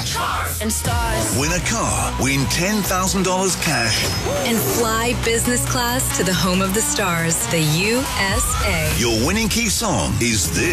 and stars. Win a car, win $10,000 cash, and fly business class to the home of the stars, the USA. Your winning key song is this.